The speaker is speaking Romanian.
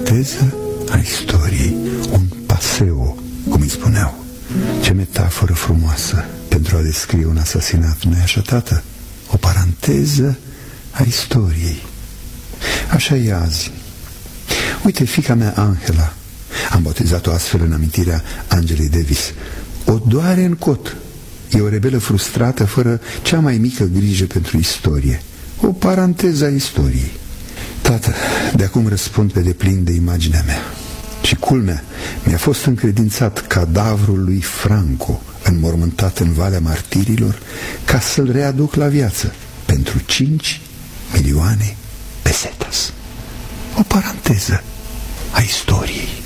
paranteză a istoriei, un paseo, cum îi spuneau. Ce metaforă frumoasă pentru a descrie un asasinat, nu-i așa, tată? O paranteză a istoriei. Așa e azi. Uite, fiica mea, Angela, am botezat-o astfel în amintirea Angelei Davis, o doare în cot. E o rebelă frustrată, fără cea mai mică grijă pentru istorie. O paranteză a istoriei. Tată, de acum răspund pe deplin de imaginea mea. Și culmea, mi-a fost încredințat cadavrul lui Franco, înmormântat în Valea Martirilor, ca să-l readuc la viață pentru 5 milioane pesetas. O paranteză a istoriei.